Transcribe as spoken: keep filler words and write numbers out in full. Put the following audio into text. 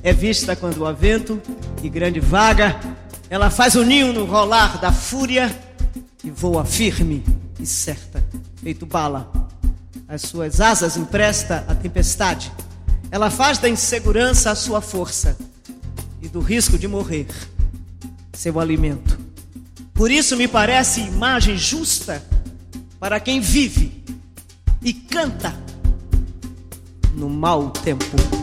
É vista quando há vento e grande vaga. Ela faz o ninho no rolar da fúria e voa firme e certa, feito bala. As suas asas empresta à tempestade. Ela faz da insegurança a sua força e do risco de morrer seu alimento. Por isso me parece imagem justa para quem vive e canta no mau tempo.